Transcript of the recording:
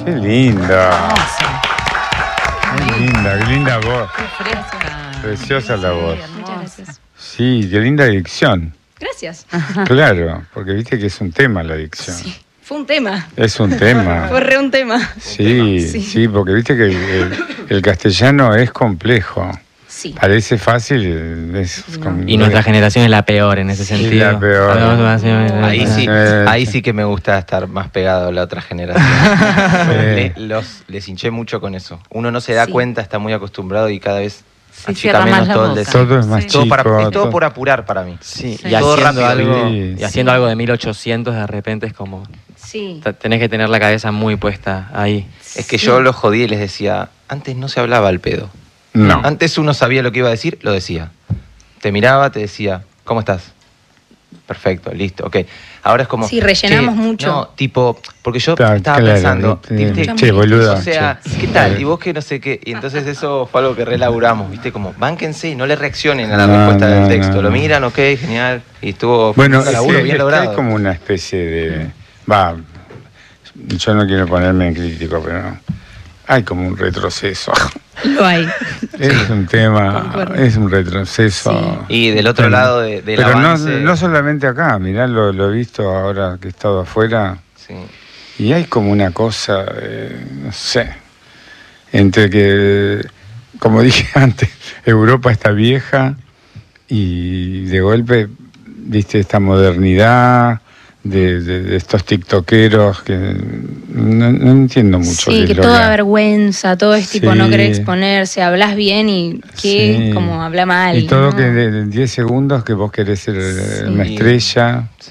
Qué linda. Qué linda voz. Qué fresca. Preciosa la voz. Muchas gracias. Sí, qué linda dicción. Gracias. Claro, porque viste que es un tema la dicción. Sí, fue un tema. Es un tema. Fue re un tema. Sí, porque viste que el castellano es complejo. Sí. Parece fácil. Y nuestra generación es la peor en ese sentido. La peor. Ahí sí que me gusta estar más pegado a la otra generación. Les hinché mucho con eso. Uno no se da cuenta, está muy acostumbrado y cada vez achica menos todo el deseo. Todo es más chico. Es todo por apurar para mí. Sí. Sí. Y haciendo algo, Sí. y haciendo algo de 1800 de repente es como... Sí. Tenés que tener la cabeza muy puesta ahí. Es que yo los jodí y les decía, antes no se hablaba al pedo. No. Antes uno sabía lo que iba a decir, lo decía. Te miraba, te decía, ¿cómo estás? Perfecto, listo, ok. Ahora es como... Sí, rellenamos mucho. No, tipo, porque yo Claro, estaba claro, pensando, ¿viste? ¿viste? Boludo. O sea, ¿qué tal? Y vos que no sé qué. Y entonces eso fue algo que relaburamos, ¿viste? Como, bánquense y no le reaccionen a la respuesta del texto. Lo miran, ok, genial. Y estuvo Bueno, un laburo bien logrado. hay como una especie de... yo no quiero ponerme en crítico, pero hay como un retroceso. Lo hay. Es un tema, Concuerdo. es un retroceso. Y del otro lado del pero avance... no solamente acá, mirá, lo he visto ahora que he estado afuera. Sí. Y hay como una cosa, no sé, entre que, como dije antes, Europa está vieja y de golpe, viste, esta modernidad de estos tiktokeros que no entiendo mucho. Sí, que toda vergüenza, todo es tipo no querer exponerse, hablas bien y que como habla mal. Y todo ¿no? que en 10 segundos que vos querés ser una estrella.